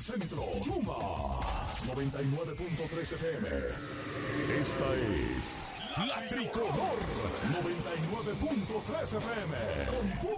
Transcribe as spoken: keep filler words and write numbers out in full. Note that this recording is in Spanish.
del centro. Chuma noventa y nueve punto tres F M. Esta es La Tricolor noventa y nueve punto tres F M. Con